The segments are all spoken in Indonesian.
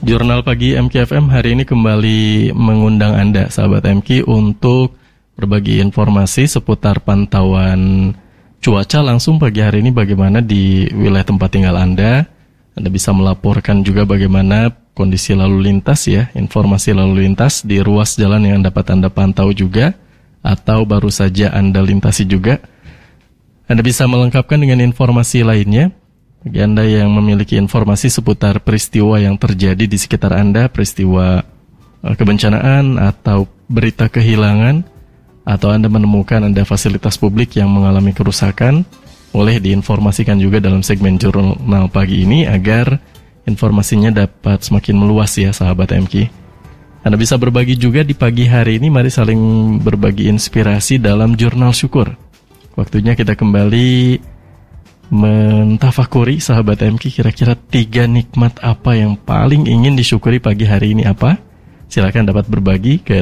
Jurnal Pagi MKFM hari ini kembali mengundang Anda, sahabat MK, untuk berbagi informasi seputar pantauan cuaca langsung pagi hari ini bagaimana di wilayah tempat tinggal Anda. Anda bisa melaporkan juga bagaimana kondisi lalu lintas ya, informasi lalu lintas di ruas jalan yang dapat Anda pantau juga, atau baru saja Anda lintasi juga. Anda bisa melengkapkan dengan informasi lainnya. Bagi Anda yang memiliki informasi seputar peristiwa yang terjadi di sekitar Anda, peristiwa kebencanaan atau berita kehilangan, atau Anda menemukan ada fasilitas publik yang mengalami kerusakan, boleh diinformasikan juga dalam segmen jurnal pagi ini agar informasinya dapat semakin meluas ya, sahabat MK. Anda bisa berbagi juga di pagi hari ini, mari saling berbagi inspirasi dalam jurnal syukur. Waktunya kita kembali mentafakuri, sahabat MK, kira-kira 3 nikmat apa yang paling ingin disyukuri pagi hari ini apa? Silakan dapat berbagi ke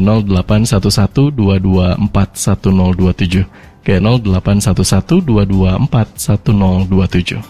0811-224-1027, ke 0811-224-1027.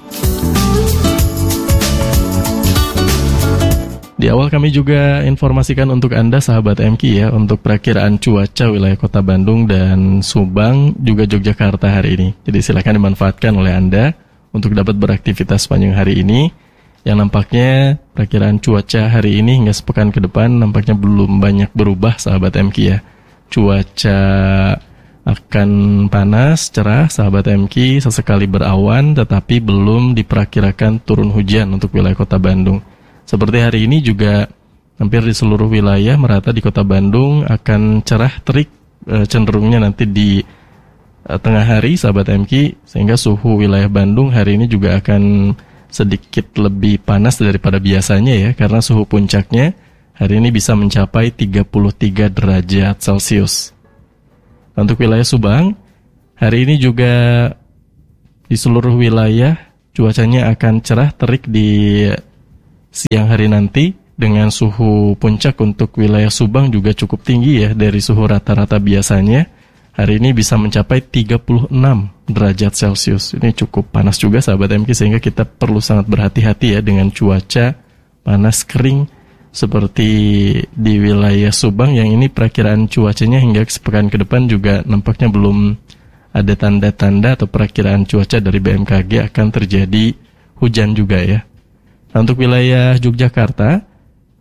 Di awal kami juga informasikan untuk Anda, sahabat MK ya, untuk perakiraan cuaca wilayah Kota Bandung dan Subang juga Yogyakarta hari ini. Jadi silakan dimanfaatkan oleh Anda untuk dapat beraktivitas sepanjang hari ini, yang nampaknya perakiraan cuaca hari ini hingga sepekan ke depan nampaknya belum banyak berubah, sahabat MK ya. Cuaca akan panas, cerah, sahabat MK, sesekali berawan, tetapi belum diperkirakan turun hujan untuk wilayah Kota Bandung. Seperti hari ini juga hampir di seluruh wilayah merata di Kota Bandung akan cerah terik, cenderungnya nanti di tengah hari, sahabat MK, sehingga suhu wilayah Bandung hari ini juga akan sedikit lebih panas daripada biasanya ya, karena suhu puncaknya hari ini bisa mencapai 33 derajat Celcius. Untuk wilayah Subang, hari ini juga di seluruh wilayah cuacanya akan cerah terik di siang hari nanti, dengan suhu puncak untuk wilayah Subang juga cukup tinggi ya, dari suhu rata-rata biasanya hari ini bisa mencapai 36 derajat Celcius. Ini cukup panas juga, sahabat MK, sehingga kita perlu sangat berhati-hati ya dengan cuaca panas kering seperti di wilayah Subang, yang ini perakiraan cuacanya hingga sepekan ke depan juga nampaknya belum ada tanda-tanda atau perakiraan cuaca dari BMKG akan terjadi hujan juga ya. Nah, untuk wilayah Yogyakarta,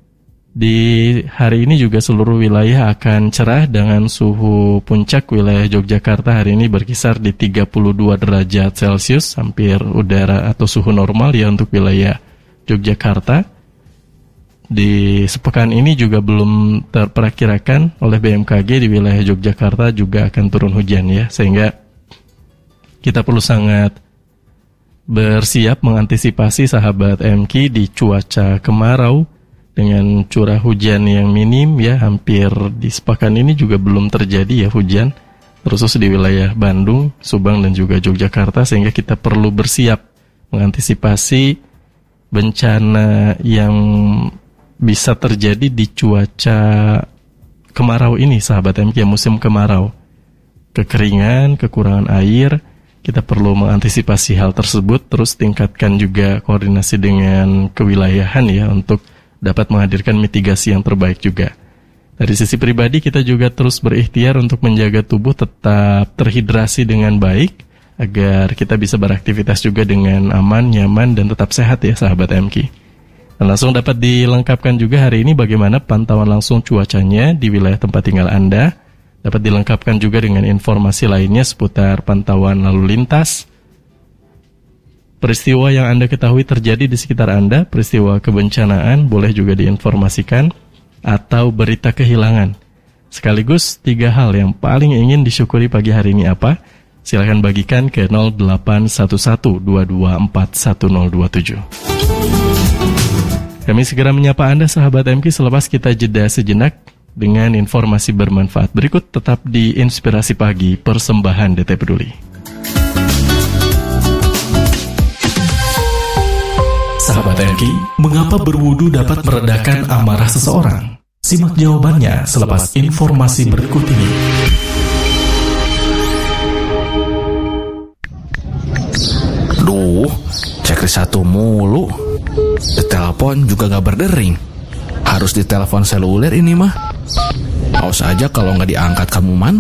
di hari ini juga seluruh wilayah akan cerah dengan suhu puncak wilayah Yogyakarta hari ini berkisar di 32 derajat Celcius, hampir udara atau suhu normal ya untuk wilayah Yogyakarta. Di sepekan ini juga belum terperakirakan oleh BMKG di wilayah Yogyakarta juga akan turun hujan ya, sehingga kita perlu sangat bersiap mengantisipasi, sahabat MK, di cuaca kemarau dengan curah hujan yang minim ya, hampir di sepekan ini juga belum terjadi ya hujan, terus di wilayah Bandung, Subang dan juga Yogyakarta, sehingga kita perlu bersiap mengantisipasi bencana yang bisa terjadi di cuaca kemarau ini, sahabat MK, musim kemarau. Kekeringan, kekurangan air, kita perlu mengantisipasi hal tersebut, terus tingkatkan juga koordinasi dengan kewilayahan ya untuk dapat menghadirkan mitigasi yang terbaik juga. Dari sisi pribadi kita juga terus berikhtiar untuk menjaga tubuh tetap terhidrasi dengan baik, agar kita bisa beraktivitas juga dengan aman, nyaman, dan tetap sehat ya, sahabat MK. Dan langsung dapat dilengkapkan juga hari ini bagaimana pantauan langsung cuacanya di wilayah tempat tinggal Anda. Dapat dilengkapkan juga dengan informasi lainnya seputar pantauan lalu lintas, peristiwa yang Anda ketahui terjadi di sekitar Anda, peristiwa kebencanaan boleh juga diinformasikan, atau berita kehilangan. Sekaligus 3 hal yang paling ingin disyukuri pagi hari ini apa? Silakan bagikan ke 0811-224-1027. Kami segera menyapa Anda, sahabat MK, selepas kita jeda sejenak dengan informasi bermanfaat berikut. Tetap di Inspirasi Pagi, persembahan DT Peduli. Sahabat MK, mengapa berwudu dapat meredakan amarah seseorang? Simak jawabannya selepas informasi berikut ini. Duh, checklist 1 mulu. Telepon juga gak berdering. Harus ditelepon seluler ini mah. Awas aja kalau nggak diangkat kamu, Man.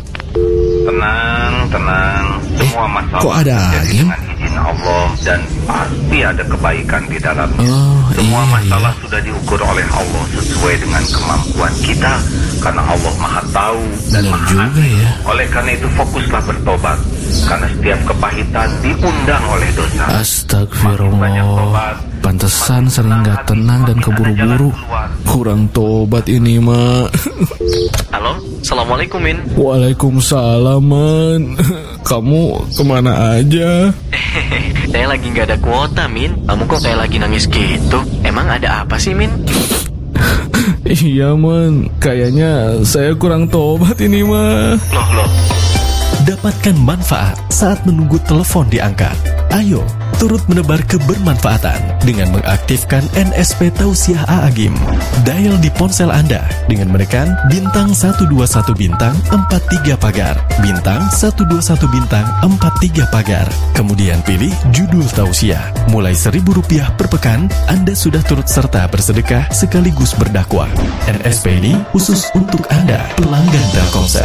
Tenang. Semua masalah kok ada terjadi dengan izin Allah dan pasti ada kebaikan di dalamnya. Semua iya. masalah sudah diukur oleh Allah sesuai dengan kemampuan kita, karena Allah Maha Tahu dan Benar Maha juga Adil. ya. Oleh karena itu fokuslah bertobat, karena setiap kepahitan diundang oleh dosa. Astagfirullah. Pantesan sering gak tenang dan keburu-buru. Kurang tobat ini, mah. Halo, Assalamualaikum, Min. Waalaikumsalam, Man. Kamu kemana aja? Saya lagi gak ada kuota, Min. Kamu kok kayak lagi nangis gitu? Emang ada apa sih, Min? Iya, Man. Kayaknya saya kurang tobat ini, mah. Loh. Dapatkan manfaat saat menunggu telepon diangkat. Ayo, turut menebar kebermanfaatan dengan mengaktifkan NSP Tausiah A'agim. Dial di ponsel Anda dengan menekan bintang 121 bintang 43 pagar, bintang 121 bintang 43 pagar. Kemudian pilih judul Tausiah. Mulai Rp1.000 per pekan, Anda sudah turut serta bersedekah sekaligus berdakwah. NSP ini khusus untuk Anda, pelanggan Telkomsel.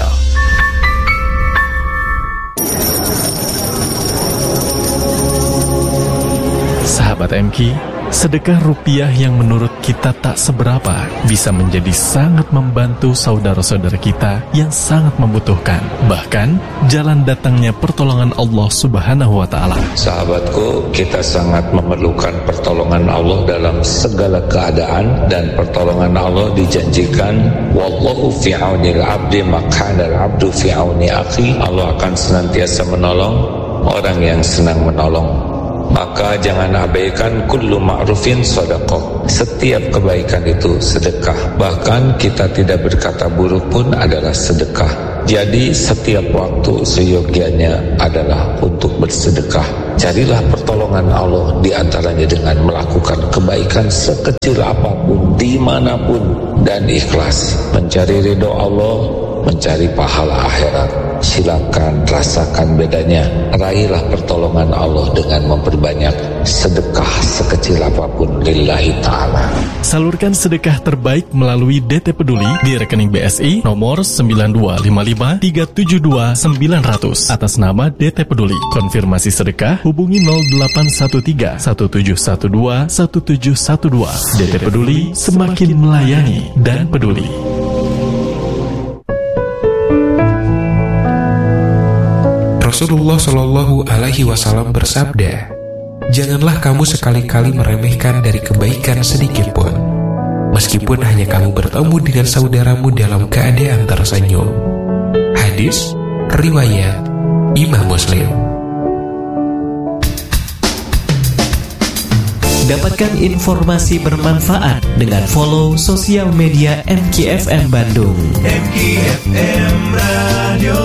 Sahabat MQ, sedekah rupiah yang menurut kita tak seberapa bisa menjadi sangat membantu saudara-saudara kita yang sangat membutuhkan. Bahkan, jalan datangnya pertolongan Allah Subhanahu wa Ta'ala. Sahabatku, kita sangat memerlukan pertolongan Allah dalam segala keadaan, dan pertolongan Allah dijanjikan, wallahu fi aunil abdi makanal abdu fi auni akhi. Allah akan senantiasa menolong orang yang senang menolong. Maka jangan abaikan kullu ma'rufin sedekah. Setiap kebaikan itu sedekah. Bahkan kita tidak berkata buruk pun adalah sedekah. Jadi setiap waktu seyogianya adalah untuk bersedekah. Carilah pertolongan Allah di antaranya dengan melakukan kebaikan sekecil apapun, dimanapun, dan ikhlas. Mencari ridho Allah, mencari pahala akhirat. Silakan rasakan bedanya. Raihlah pertolongan Allah dengan memperbanyak sedekah sekecil apapun lillahi ta'ala. Salurkan sedekah terbaik melalui DT Peduli di rekening BSI nomor 9255372900 atas nama DT Peduli. Konfirmasi sedekah hubungi 0813 1712 1712. DT Peduli, semakin melayani dan peduli. Rasulullah Shallallahu Alaihi Wasallam bersabda, janganlah kamu sekali-kali meremehkan dari kebaikan sedikit pun, meskipun hanya kamu bertemu dengan saudaramu dalam keadaan tersenyum. Hadis riwayat Imam Muslim. Dapatkan informasi bermanfaat dengan follow sosial media MKFM Bandung. MKFM Radio.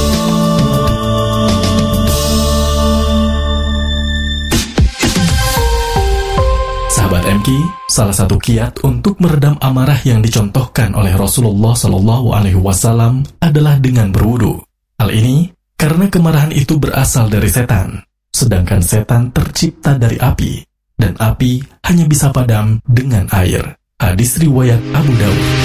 Sahabat MQ, salah satu kiat untuk meredam amarah yang dicontohkan oleh Rasulullah SAW adalah dengan berwudu. Hal ini karena kemarahan itu berasal dari setan, sedangkan setan tercipta dari api, dan api hanya bisa padam dengan air. Hadis riwayat Abu Daud.